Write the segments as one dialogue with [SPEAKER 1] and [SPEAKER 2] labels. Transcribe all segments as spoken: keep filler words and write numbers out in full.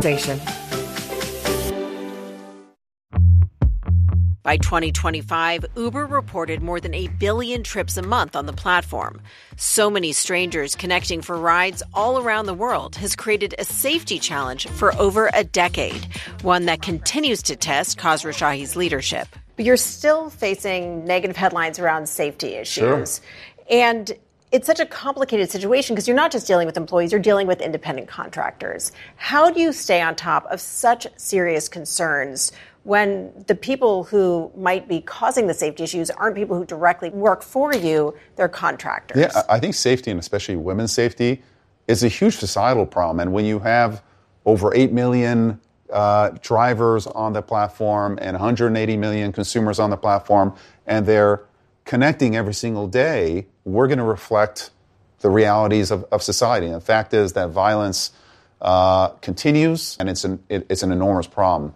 [SPEAKER 1] Station.
[SPEAKER 2] By twenty twenty-five, Uber reported more than a billion trips a month on the platform. So many strangers connecting for rides all around the world has created a safety challenge for over a decade, one that continues to test Khosrowshahi's leadership.
[SPEAKER 3] But you're still facing negative headlines around safety issues.
[SPEAKER 4] Sure.
[SPEAKER 3] And it's such a complicated situation because you're not just dealing with employees, you're dealing with independent contractors. How do you stay on top of such serious concerns when the people who might be causing the safety issues aren't people who directly work for you, they're contractors?
[SPEAKER 4] Yeah, I think safety, and especially women's safety, is a huge societal problem. And when you have over eight million uh, drivers on the platform and one hundred eighty million consumers on the platform, and they're connecting every single day, we're going to reflect the realities of, of society. And the fact is that violence uh, continues, and it's an, it, it's an enormous problem.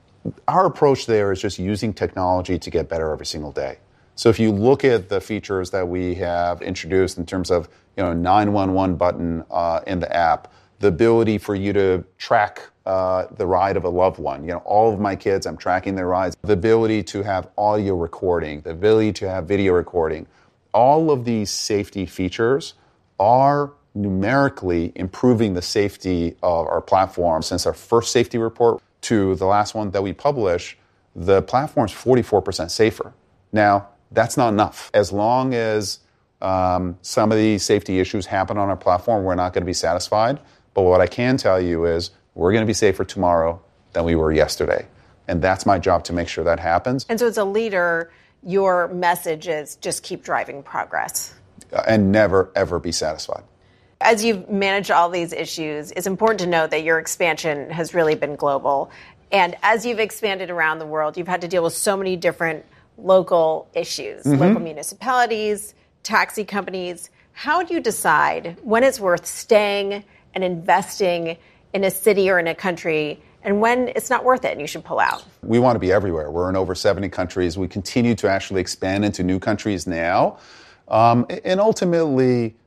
[SPEAKER 4] Our approach there is just using technology to get better every single day. So if you look at the features that we have introduced in terms of, you know, nine one one button uh, in the app, the ability for you to track uh, the ride of a loved one. You know, all of my kids, I'm tracking their rides. The ability to have audio recording, the ability to have video recording. All of these safety features are numerically improving the safety of our platform. Since our first safety report to the last one that we published, the platform's forty-four percent safer. Now, that's not enough. As long as um, some of these safety issues happen on our platform, we're not going to be satisfied. But what I can tell you is we're going to be safer tomorrow than we were yesterday. And that's my job to make sure that happens.
[SPEAKER 3] And so as a leader, your message is just keep driving progress.
[SPEAKER 4] And never, ever be satisfied.
[SPEAKER 3] As you've managed all these issues, it's important to note that your expansion has really been global. And as you've expanded around the world, you've had to deal with so many different local issues, mm-hmm. local municipalities, taxi companies. How do you decide when it's worth staying and investing in a city or in a country, and when it's not worth it and you should pull out?
[SPEAKER 4] We want to be everywhere. We're in over seventy countries. We continue to actually expand into new countries now. Um, and ultimately,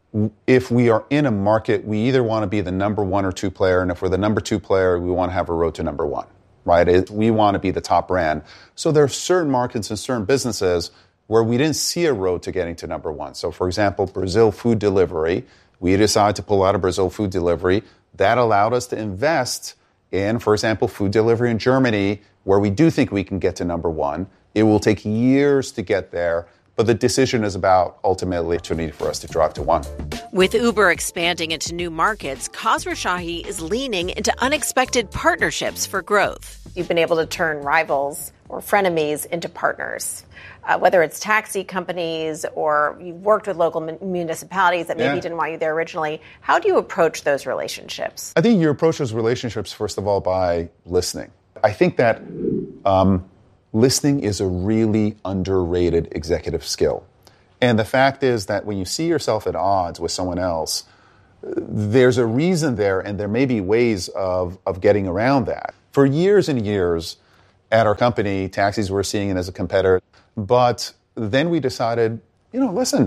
[SPEAKER 4] if we are in a market, we either want to be the number one or two player, and if we're the number two player, we want to have a road to number one, right? It, we want to be the top brand. So there are certain markets and certain businesses where we didn't see a road to getting to number one. So, for example, Brazil food delivery, we decided to pull out of Brazil food delivery. That allowed us to invest in, for example, food delivery in Germany, where we do think we can get to number one. It will take years to get there, but the decision is about ultimately opportunity for us to drive to one.
[SPEAKER 2] With Uber expanding into new markets, Khosrowshahi is leaning into unexpected partnerships for growth.
[SPEAKER 3] You've been able to turn rivals or frenemies into partners, uh, whether it's taxi companies or you've worked with local mun- municipalities that maybe
[SPEAKER 4] yeah.
[SPEAKER 3] didn't want you there originally. How do you approach those relationships?
[SPEAKER 4] I think you approach those relationships, first of all, by listening. I think that um, listening is a really underrated executive skill. And the fact is that when you see yourself at odds with someone else, there's a reason there, and there may be ways of, of getting around that. For years and years at our company, taxis were seeing it as a competitor. But then we decided, you know, listen,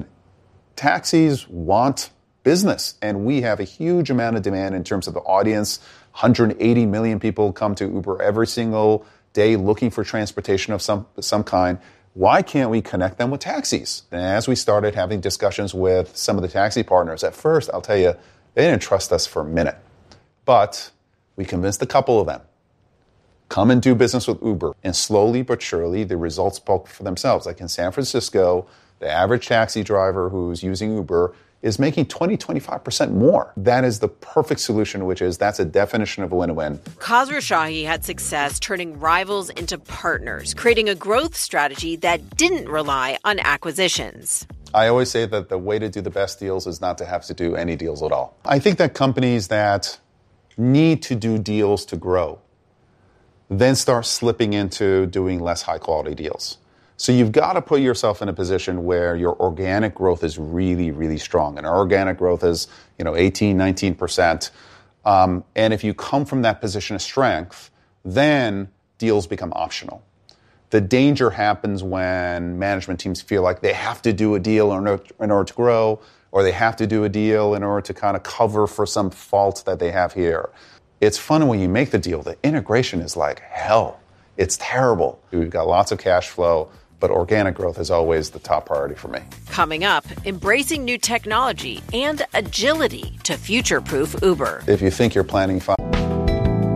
[SPEAKER 4] taxis want business, and we have a huge amount of demand in terms of the audience. one hundred eighty million people come to Uber every single day looking for transportation of some some kind. Why can't we connect them with taxis? And as we started having discussions with some of the taxi partners, at first, I'll tell you, they didn't trust us for a minute. But we convinced a couple of them. Come and do business with Uber. And slowly but surely, the results spoke for themselves. Like in San Francisco, the average taxi driver who's using Uber is making twenty, twenty-five percent more. That is the perfect solution, which is that's a definition of a win-win.
[SPEAKER 2] Khosrowshahi had success turning rivals into partners, creating a growth strategy that didn't rely on acquisitions.
[SPEAKER 4] I always say that the way to do the best deals is not to have to do any deals at all. I think that companies that need to do deals to grow then start slipping into doing less high-quality deals. So you've got to put yourself in a position where your organic growth is really, really strong. And our organic growth is, you know, eighteen, nineteen percent. Um, and if you come from that position of strength, then deals become optional. The danger happens when management teams feel like they have to do a deal in order, in order to grow, or they have to do a deal in order to kind of cover for some fault that they have here. It's fun when you make the deal. The integration is like hell. It's terrible. We've got lots of cash flow, but organic growth is always the top priority for me.
[SPEAKER 2] Coming up, embracing new technology and agility to future-proof Uber.
[SPEAKER 4] If you think you're planning fine.